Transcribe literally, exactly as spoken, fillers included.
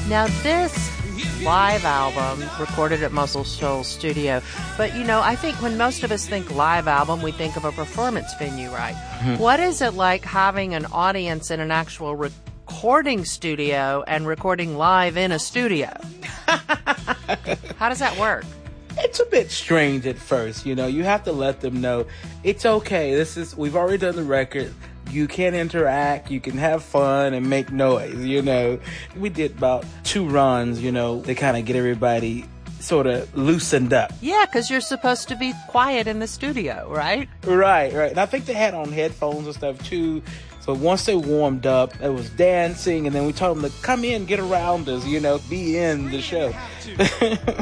Now this live album recorded at Muscle Shoals Studio, but you know, I think when most of us think live album, we think of a performance venue, right? Mm-hmm. What is it like having an audience in an actual recording studio and recording live in a studio? How does that work? It's a bit strange at first, you know. You have to let them know it's okay. This is we've already done the record. You can interact, you can have fun and make noise, you know. We did about two runs, you know, to kind of get everybody sort of loosened up. Yeah, because you're supposed to be quiet in the studio, right? Right, right. And I think they had on headphones and stuff too. So once they warmed up, it was dancing, and then we told them to come in, get around us, you know, be in the show.